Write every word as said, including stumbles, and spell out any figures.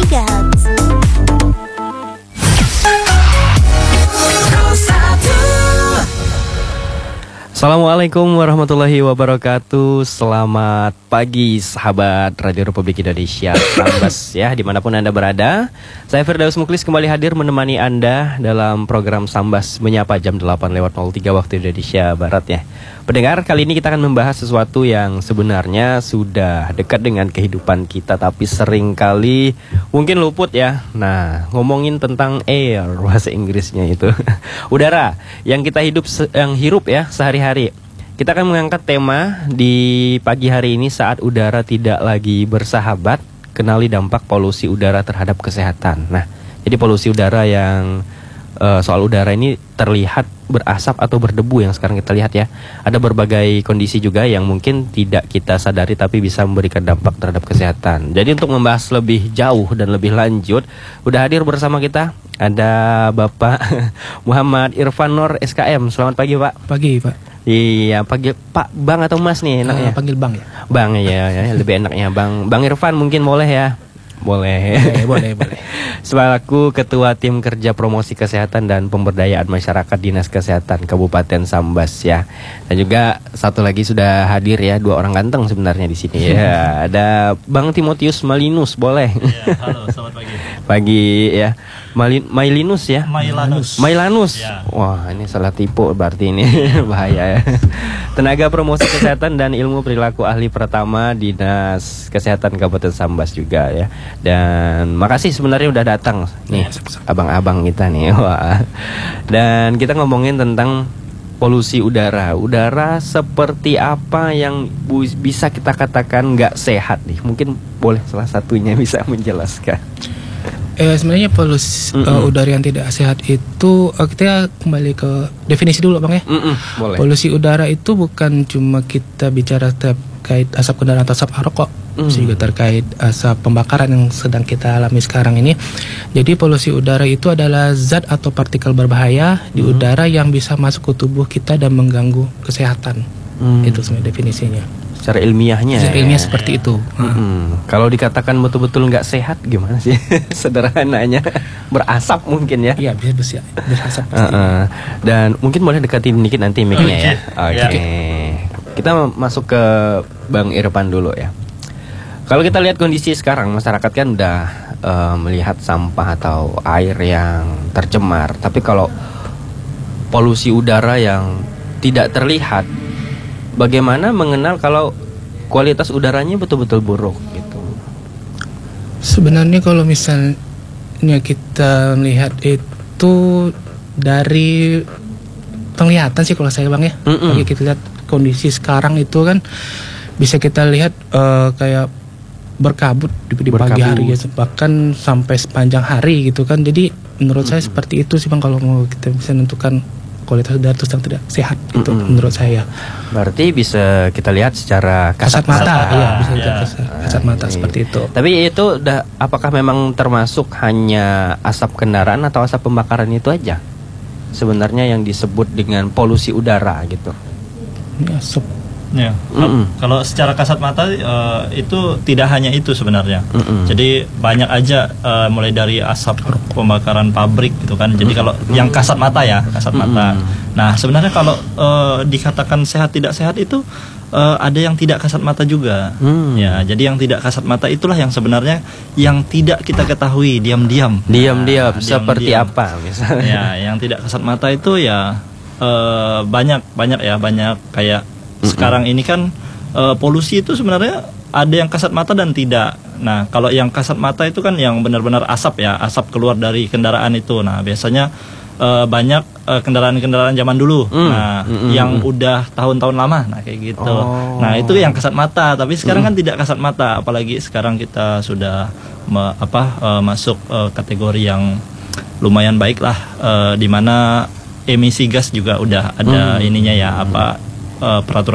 tiga hertz. Assalamualaikum warahmatullahi wabarakatuh. Selamat pagi sahabat Radio Republik Indonesia Sambas ya, dimanapun Anda berada. Saya Firdaus Muklis kembali hadir menemani Anda dalam program Sambas Menyapa jam delapan lewat nol tiga waktu Indonesia Barat ya. Pendengar, kali ini kita akan membahas sesuatu yang sebenarnya sudah dekat dengan kehidupan kita, tapi sering kali mungkin luput ya. Nah, ngomongin tentang air, bahasa Inggrisnya itu udara yang kita hidup, yang hirup ya sehari-hari. Kita akan mengangkat tema di pagi hari ini, saat udara tidak lagi bersahabat, kenali dampak polusi udara terhadap kesehatan. Nah, jadi polusi udara yang uh, soal udara ini terlihat berasap atau berdebu yang sekarang kita lihat ya. Ada berbagai kondisi juga yang mungkin tidak kita sadari tapi bisa memberikan dampak terhadap kesehatan. Jadi untuk membahas lebih jauh dan lebih lanjut, udah hadir bersama kita ada Bapak Muhammad Irfan Nur S K M. Selamat pagi Pak. Pagi Pak. Iya, panggil Pak Bang atau Mas nih enaknya? Uh, panggil Bang ya. Bang ya, ya, lebih enaknya Bang. Bang Irfan mungkin boleh ya? Boleh. Boleh, boleh, boleh. Selaku Ketua Tim Kerja Promosi Kesehatan dan Pemberdayaan Masyarakat Dinas Kesehatan Kabupaten Sambas ya. Dan juga satu lagi sudah hadir ya, dua orang ganteng sebenarnya di sini ya. Ada Bang Timotius Malinus, boleh? Ya, halo, selamat pagi. Pagi ya. Malin, Mailinus ya? Mailanus. Mailanus. Ya. Wah, ini salah tipe berarti ini. Bahaya ya. Tenaga Promosi Kesehatan dan Ilmu Perilaku Ahli Pertama Dinas Kesehatan Kabupaten Sambas juga ya. Dan makasih sebenarnya udah datang nih, abang-abang kita nih. Wah. Dan kita ngomongin tentang polusi udara. Udara seperti apa yang bisa kita katakan nggak sehat nih? Mungkin boleh salah satunya bisa menjelaskan. Eh, sebenarnya polusi mm -mm. Uh, udara yang tidak sehat itu uh, kita kembali ke definisi dulu Bang ya. Mm -mm, boleh. Polusi udara itu bukan cuma kita bicara terkait asap kendaraan atau asap rokok, mm. juga terkait asap pembakaran yang sedang kita alami sekarang ini. Jadi polusi udara itu adalah zat atau partikel berbahaya di mm. udara yang bisa masuk ke tubuh kita dan mengganggu kesehatan. Mm. Itu sebenarnya definisinya. Secara ilmiahnya. Secara ilmiah ya. Seperti itu. Hmm. Kalau dikatakan betul-betul nggak sehat gimana sih? Sederhananya berasap mungkin ya. Iya, bisa bisa berasap. Uh -uh. Dan mungkin boleh dekatin dikit nanti mic-nya ya. Oke. Okay. Okay. Kita masuk ke Bang Irfan dulu ya. Kalau kita lihat kondisi sekarang, masyarakat kan udah uh, melihat sampah atau air yang tercemar. Tapi kalau polusi udara yang tidak terlihat, bagaimana mengenal kalau kualitas udaranya betul-betul buruk gitu? Sebenarnya kalau misalnya kita lihat itu dari penglihatan sih kalau saya Bang ya. Mm -mm. Bagi kita lihat kondisi sekarang itu kan bisa kita lihat uh, kayak berkabut di, di pagi hari ya, bahkan sampai sepanjang hari gitu kan. Jadi menurut mm -mm. saya seperti itu sih Bang kalau mau kita bisa menentukan kualitas udara itu sedang tidak sehat gitu, mm-hmm. menurut saya. Berarti bisa kita lihat secara kasat, kasat mata, mata. Ya, bisa ya. kasat, kasat ah, mata ini. Seperti itu. Tapi itu udah, apakah memang termasuk hanya asap kendaraan atau asap pembakaran itu aja sebenarnya yang disebut dengan polusi udara gitu? Ini asap. Ya, mm-hmm. Kalau secara kasat mata uh, itu tidak hanya itu sebenarnya. Mm-hmm. Jadi banyak aja uh, mulai dari asap pembakaran pabrik gitu kan. Jadi kalau mm-hmm. yang kasat mata ya, kasat mm-hmm. mata. Nah, sebenarnya kalau uh, dikatakan sehat tidak sehat itu uh, ada yang tidak kasat mata juga. Mm. Ya, jadi yang tidak kasat mata itulah yang sebenarnya yang tidak kita ketahui diam-diam. Diam-diam nah, seperti diam-diam. Apa misalnya? Ya, yang tidak kasat mata itu ya uh, banyak banyak ya, banyak kayak sekarang ini kan uh, polusi itu sebenarnya ada yang kasat mata dan tidak. Nah, kalau yang kasat mata itu kan yang benar-benar asap ya, asap keluar dari kendaraan itu. Nah, biasanya uh, banyak uh, kendaraan-kendaraan zaman dulu. Mm. Nah, mm-hmm. yang udah tahun-tahun lama. Nah, kayak gitu. Oh. Nah, itu yang kasat mata. Tapi sekarang mm. kan tidak kasat mata. Apalagi sekarang kita sudah me, apa uh, masuk uh, kategori yang lumayan baik lah, uh, di mana emisi gas juga udah ada mm. ininya ya, apa uh, peraturan